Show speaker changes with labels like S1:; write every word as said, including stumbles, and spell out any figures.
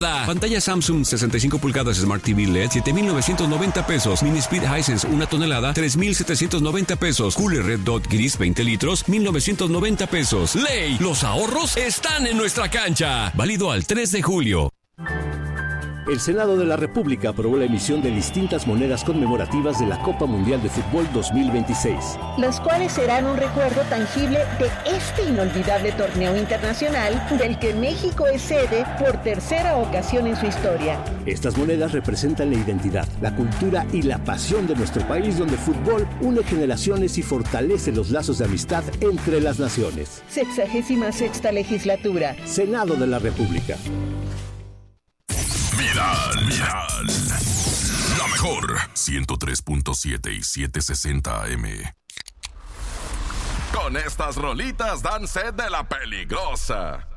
S1: Pantalla Samsung sesenta y cinco pulgadas Smart T V L E D siete mil novecientos noventa pesos. Mini Speed Hisense una tonelada tres mil setecientos noventa pesos. Cooler Red Dot Gris veinte litros mil novecientos noventa pesos. ¡Ley! Los ahorros están en nuestra cancha. Válido al tres de julio.
S2: El Senado de la República aprobó la emisión de distintas monedas conmemorativas de la Copa Mundial de Fútbol dos mil veintiséis.
S3: Las cuales serán un recuerdo tangible de este inolvidable torneo internacional del que México es sede por tercera ocasión en su historia.
S2: Estas monedas representan la identidad, la cultura y la pasión de nuestro país, donde el fútbol une generaciones y fortalece los lazos de amistad entre las naciones.
S3: Sexagésima sexta legislatura.
S2: Senado de la República.
S4: Viral, viral. La mejor. ciento tres punto siete y setecientos sesenta A M. Con estas rolitas dan sed de la peligrosa.